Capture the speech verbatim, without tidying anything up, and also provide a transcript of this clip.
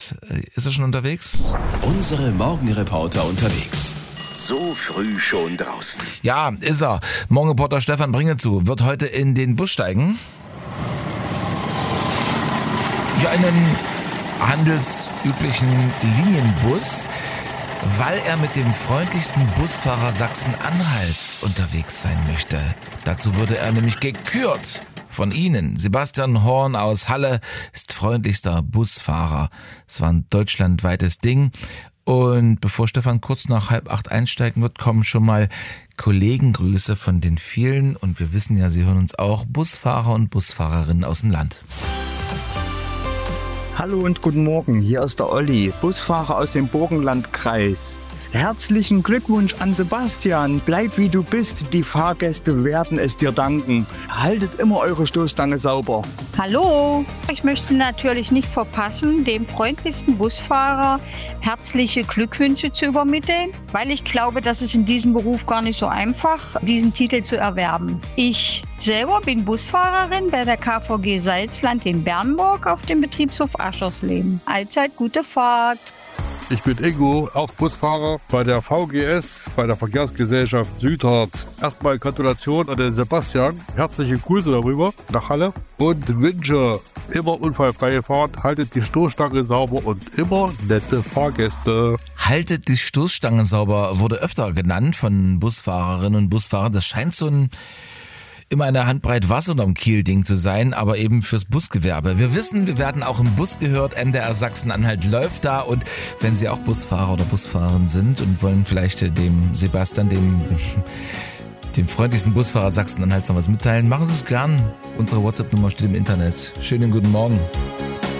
ist. Ist er schon unterwegs? Unsere Morgenreporter unterwegs. So früh schon draußen. Ja, ist er. Morgenreporter Stefan Bringezu wird heute in den Bus steigen. Ja, in einen handelsüblichen Linienbus, weil er mit dem freundlichsten Busfahrer Sachsen-Anhalts unterwegs sein möchte. Dazu wurde er nämlich gekürt von Ihnen. Sebastian Horn aus Halle ist freundlichster Busfahrer. Es war ein deutschlandweites Ding. Und bevor Stefan kurz nach halb acht einsteigen wird, kommen schon mal Kollegengrüße von den vielen, und wir wissen ja, Sie hören uns auch, Busfahrer und Busfahrerinnen aus dem Land. Hallo und guten Morgen, hier ist der Olli, Busfahrer aus dem Burgenlandkreis. Herzlichen Glückwunsch an Sebastian, bleib wie du bist, die Fahrgäste werden es dir danken. Haltet immer eure Stoßstange sauber. Hallo, ich möchte natürlich nicht verpassen, dem freundlichsten Busfahrer herzliche Glückwünsche zu übermitteln, weil ich glaube, dass es in diesem Beruf gar nicht so einfach, diesen Titel zu erwerben. Ich selber bin Busfahrerin bei der K V G Salzland in Bernburg auf dem Betriebshof Aschersleben. Allzeit gute Fahrt. Ich bin Ingo, auch Busfahrer bei der V G S, bei der Verkehrsgesellschaft Südharz. Erstmal Gratulation an den Sebastian, herzliche Grüße darüber nach Halle und wünsche immer unfallfreie Fahrt, haltet die Stoßstange sauber und immer nette Fahrgäste. Haltet die Stoßstange sauber wurde öfter genannt von Busfahrerinnen und Busfahrern. Das scheint so ein immer eine Handbreit Wasser unterm Kiel-Ding zu sein, aber eben fürs Busgewerbe. Wir wissen, wir werden auch im Bus gehört. M D R Sachsen-Anhalt läuft da, und wenn Sie auch Busfahrer oder Busfahrerin sind und wollen vielleicht dem Sebastian, dem, dem freundlichsten Busfahrer Sachsen-Anhalts, noch was mitteilen, machen Sie es gern. Unsere WhatsApp-Nummer steht im Internet. Schönen guten Morgen.